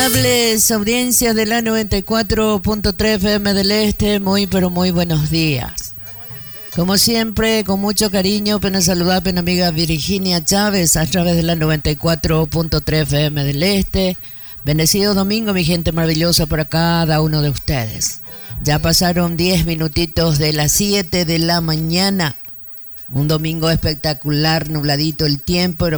Amables audiencias de la 94.3 FM del Este, muy pero muy buenos días. Como siempre, con mucho cariño, pena saludar a mi amiga Virginia Chávez a través de la 94.3 FM del Este. Bendecido domingo, mi gente maravillosa, para cada uno de ustedes. Ya pasaron 10 minutitos de las 7 de la mañana. Un domingo espectacular, nubladito el tiempo,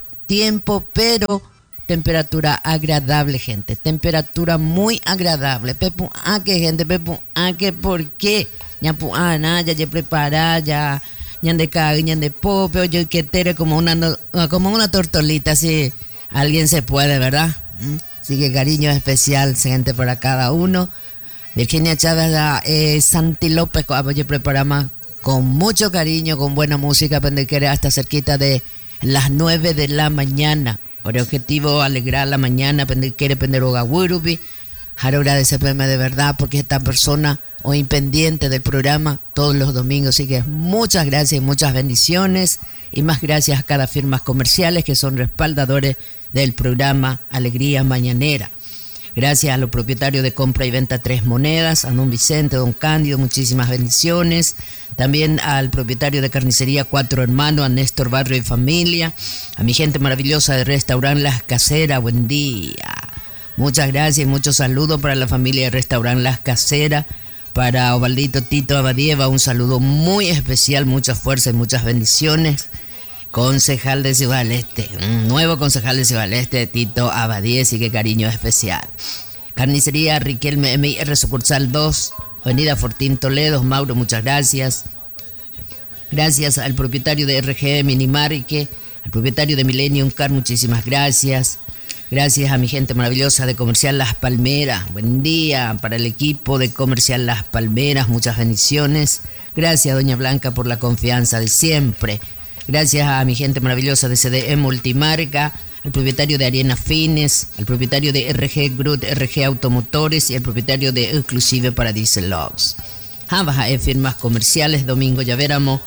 pero temperatura agradable, gente. Temperatura muy agradable. Pepu, que gente, pepu, que por qué. Ñapu, ya prepara, ya de caga, de pope, oye, que tere como una tortolita, si alguien se puede, ¿verdad? Así que cariño especial, gente, para cada uno. Virginia Chávez, Santi López, oye, preparamos con mucho cariño, con buena música, pendequera, hasta cerquita de las 9 de la mañana. Por objetivo, alegrar la mañana, quiere penderoga Wurubi. Jaro agradecerme de verdad porque esta persona hoy pendiente del programa todos los domingos. Así que muchas gracias y muchas bendiciones. Y más gracias a cada firmas comerciales que son respaldadores del programa Alegría Mañanera. Gracias a los propietarios de Compra y Venta Tres Monedas, a don Vicente, don Cándido, muchísimas bendiciones. También al propietario de Carnicería Cuatro Hermanos, a Néstor Barrio y Familia. A mi gente maravillosa de Restaurant Las Caseras, buen día. Muchas gracias y muchos saludos para la familia de Restaurant Las Caseras. Para Ovaldito Tito Abadieva, un saludo muy especial, mucha fuerza y muchas bendiciones. Concejal de Ciudad del Este, un nuevo concejal de Ciudad del Este, Tito Abadía, y qué cariño especial. Carnicería Riquelme MIR, sucursal 2, Avenida Fortín Toledo, Mauro, muchas gracias. Gracias al propietario de RG Minimarque, al propietario de Millennium Car, muchísimas gracias. Gracias a mi gente maravillosa de Comercial Las Palmeras, buen día para el equipo de Comercial Las Palmeras, muchas bendiciones. Gracias, doña Blanca, por la confianza de siempre. Gracias a mi gente maravillosa de CDE Multimarca, al propietario de Arena Fines, al propietario de RG Grut, RG Automotores y al propietario de Exclusive para Diesel Logs. Ambas firmas comerciales, Domingo Llavéramo,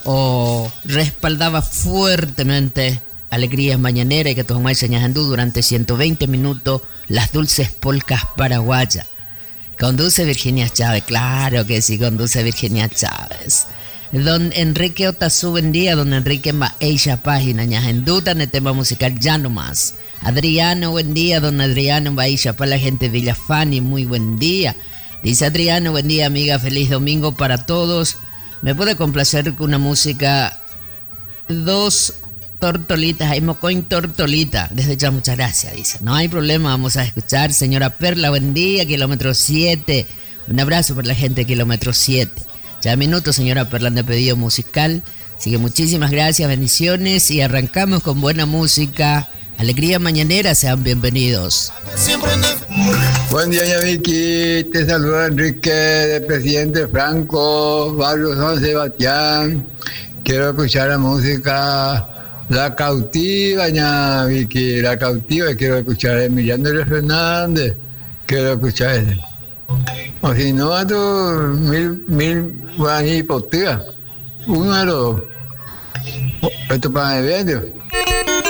respaldaba fuertemente Alegrías Mañaneras y que tomáis señas durante 120 minutos las dulces polcas paraguayas. Conduce Virginia Chávez, claro que sí, conduce Virginia Chávez. Don Enrique Otazú, buen día. Don Enrique Maeisha Página, Ñajenduta, en el tema musical ya nomás. Adriano, buen día. Don Adriano Maeisha, para la gente de Villafani, muy buen día. Dice Adriano, buen día, amiga, feliz domingo para todos. Me puede complacer con una música, dos tortolitas, hay mocoin tortolita. Desde ya, muchas gracias, dice. No hay problema, vamos a escuchar. Señora Perla, buen día, kilómetro 7. Un abrazo por la gente de kilómetro 7. Ya minutos, señora Perla, de pedido musical. Así que muchísimas gracias, bendiciones. Y arrancamos con buena música. Alegría Mañanera, sean bienvenidos. Buen día, doña Vicky. Te saluda Enrique, de Presidente Franco, Barrio San Sebastián. Quiero escuchar la música La Cautiva, doña Vicky. La Cautiva, quiero escuchar a Emiliano Fernández. Quiero escuchar ese. O si no, a tu mil guaraní postura. Uno de los. Esto para el evento.